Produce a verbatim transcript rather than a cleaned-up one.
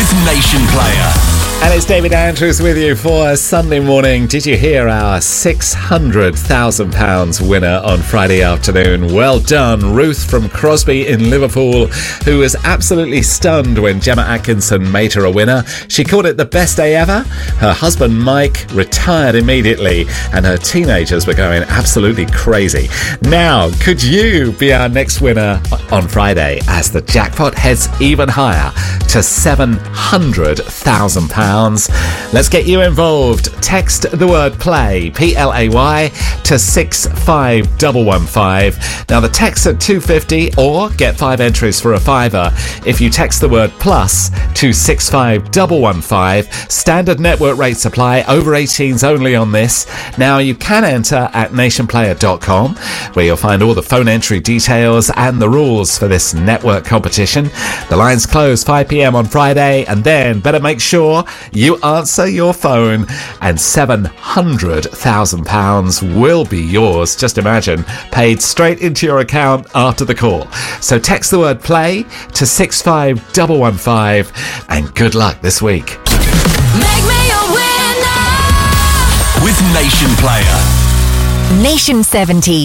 with Nation Player. And it's David Andrews with you for a Sunday morning. Did you hear our six hundred thousand pounds winner on Friday afternoon? Well done, Ruth from Crosby in Liverpool, who was absolutely stunned when Gemma Atkinson made her a winner. She called it the best day ever. Her husband Mike retired immediately and her teenagers were going absolutely crazy. Now, could you be our next winner on Friday as the jackpot heads even higher to seven hundred thousand pounds? Let's get you involved. Text the word play, P L A Y, to six five one one five. Now the text at two fifty, or get five entries for a fiver if you text the word plus to six five one one five. Standard network rates apply, over eighteens only on this. Now you can enter at nation player dot com, where you'll find all the phone entry details and the rules for this network competition. The lines close five p.m. on Friday, and then better make sure you answer your phone and seven hundred thousand pounds will be yours. Just imagine, paid straight into your account after the call. So text the word play to six five one one five and good luck this week. Make me a winner with Nation Player. Nation seventy.